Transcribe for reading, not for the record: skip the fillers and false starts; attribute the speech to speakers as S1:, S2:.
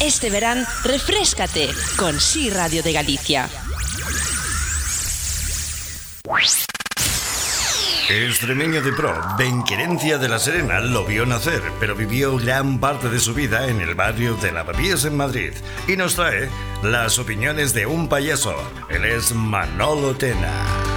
S1: Este verán, refréscate con Sí Radio de Galicia.
S2: Extremeño de pro, Benquerencia de la Serena, lo vio nacer, pero vivió gran parte de su vida en el barrio de Lavapiés en Madrid. Y nos trae las opiniones de un payaso. Él es Manolo Tena.